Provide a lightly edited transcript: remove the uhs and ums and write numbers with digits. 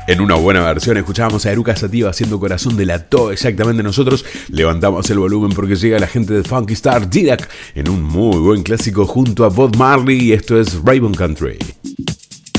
En una buena versión escuchábamos a Eruca Sativa haciendo Corazón delató exactamente. Nosotros levantamos el volumen porque llega la gente de Funky Star Didac en un muy buen clásico junto a Bob Marley, y esto es Raven Country.